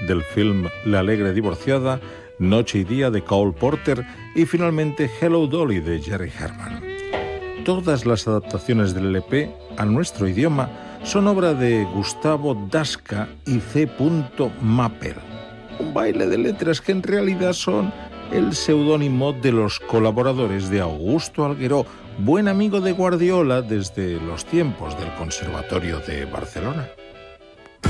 del film La alegre divorciada, Noche y día de Cole Porter y finalmente Hello Dolly de Jerry Herman. Todas las adaptaciones del LP a nuestro idioma son obra de Gustavo Dasca y C. Mapper. Un baile de letras que en realidad son el seudónimo de los colaboradores de Augusto Algueró, buen amigo de Guardiola desde los tiempos del Conservatorio de Barcelona.